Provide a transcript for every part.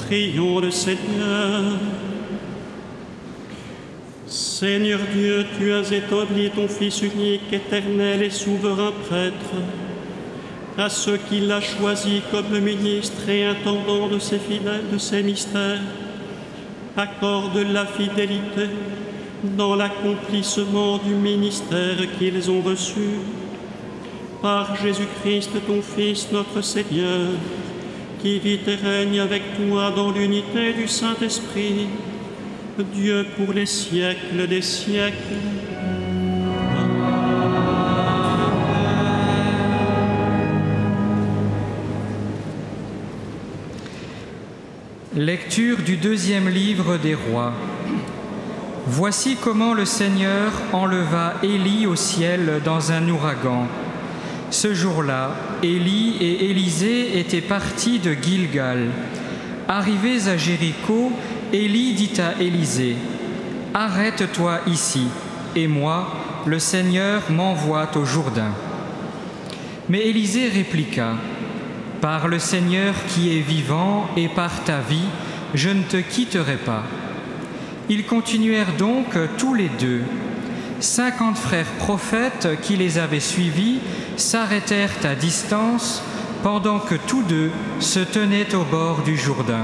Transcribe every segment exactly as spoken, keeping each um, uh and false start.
Prions le Seigneur. Seigneur Dieu, tu as établi ton Fils unique, éternel et souverain prêtre. À ceux qu'il a choisis comme ministre et intendant de ses fidèles, de ses mystères, accorde la fidélité dans l'accomplissement du ministère qu'ils ont reçu. Par Jésus-Christ, ton Fils, notre Seigneur, qui vit et règne avec toi dans l'unité du Saint-Esprit, Dieu pour les siècles des siècles. Lecture du deuxième livre des Rois. Voici comment le Seigneur enleva Élie au ciel dans un ouragan. Ce jour-là, Élie et Élisée étaient partis de Gilgal. Arrivés à Jéricho, Élie dit à Élisée, « Arrête-toi ici, et moi, le Seigneur m'envoie au Jourdain. » Mais Élisée répliqua, « Par le Seigneur qui est vivant et par ta vie, je ne te quitterai pas. » Ils continuèrent donc tous les deux. Cinquante frères prophètes qui les avaient suivis s'arrêtèrent à distance pendant que tous deux se tenaient au bord du Jourdain.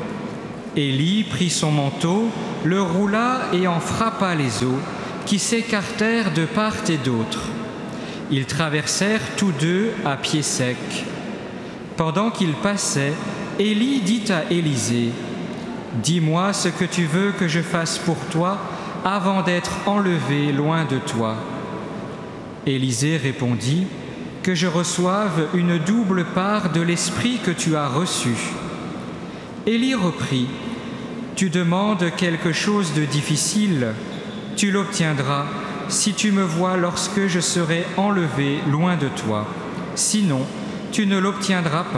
Élie prit son manteau, le roula et en frappa les eaux, qui s'écartèrent de part et d'autre. Ils traversèrent tous deux à pied sec. Pendant qu'ils passaient, Élie dit à Élisée, « Dis-moi ce que tu veux que je fasse pour toi avant d'être enlevé loin de toi. » Élisée répondit, « Que je reçoive une double part de l'esprit que tu as reçu. » Élie reprit, « Tu demandes quelque chose de difficile, tu l'obtiendras si tu me vois lorsque je serai enlevé loin de toi. Sinon, tu ne l'obtiendras pas. »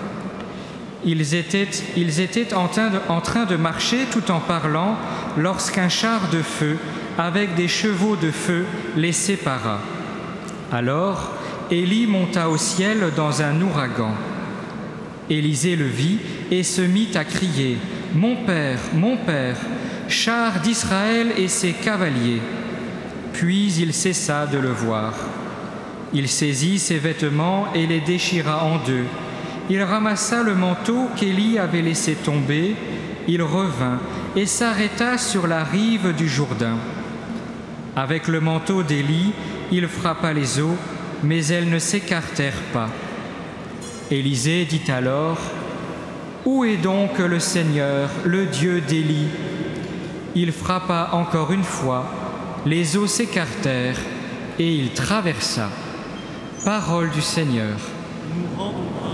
Ils étaient, ils étaient en, train de, en train de marcher tout en parlant lorsqu'un char de feu avec des chevaux de feu les sépara. Alors, Élie monta au ciel dans un ouragan. Élisée le vit et se mit à crier, « Mon père, mon père, char d'Israël et ses cavaliers !» Puis il cessa de le voir. Il saisit ses vêtements et les déchira en deux. Il ramassa le manteau qu'Élie avait laissé tomber, il revint et s'arrêta sur la rive du Jourdain. Avec le manteau d'Élie, il frappa les eaux, mais elles ne s'écartèrent pas. Élisée dit alors, « Où est donc le Seigneur, le Dieu d'Élie ?» Il frappa encore une fois, les eaux s'écartèrent et il traversa. Parole du Seigneur. Nous rendons